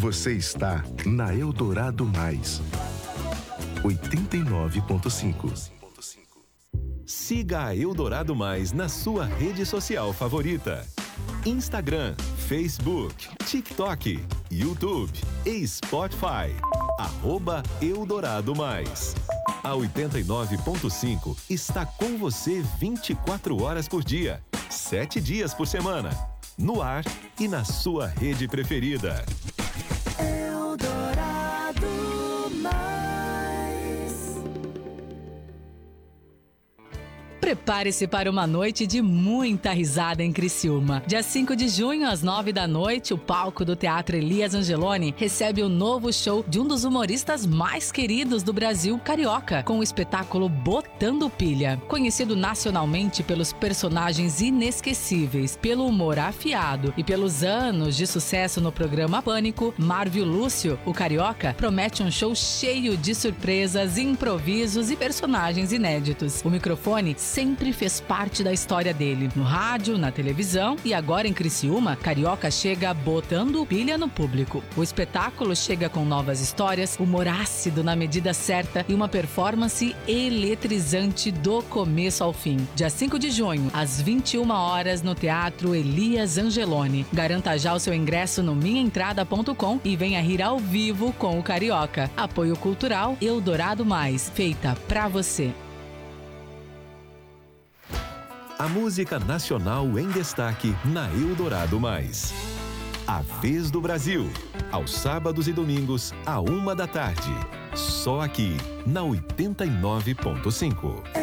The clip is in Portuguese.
Você está na Eldorado Mais 89.5. Siga a Eldorado Mais na sua rede social favorita: Instagram, Facebook, TikTok, YouTube e Spotify. @Eldorado Mais. A 89.5 está com você 24 horas por dia, 7 dias por semana. No ar e na sua rede preferida. Eldorado Mais. Prepare-se para uma noite de muita risada em Criciúma. Dia 5 de junho, às 9 da noite, o palco do Teatro Elias Angeloni recebe o novo show de um dos humoristas mais queridos do Brasil, Carioca, com o espetáculo Botando Pilha. Conhecido nacionalmente pelos personagens inesquecíveis, pelo humor afiado e pelos anos de sucesso no programa Pânico, Marvio Lúcio, o Carioca, promete um show cheio de surpresas, improvisos e personagens inéditos. O microfone sempre fez parte da história dele, no rádio, na televisão e agora em Criciúma, Carioca chega botando pilha no público. O espetáculo chega com novas histórias, humor ácido na medida certa e uma performance eletrizante do começo ao fim. Dia 5 de junho, às 21 horas, no Teatro Elias Angeloni. Garanta já o seu ingresso no minhaentrada.com e venha rir ao vivo com o Carioca. Apoio Cultural Eldorado Mais, feita pra você. A música nacional em destaque na Eldorado Mais. A Vez do Brasil, aos sábados e domingos, à 1 da tarde. Só aqui, na 89.5.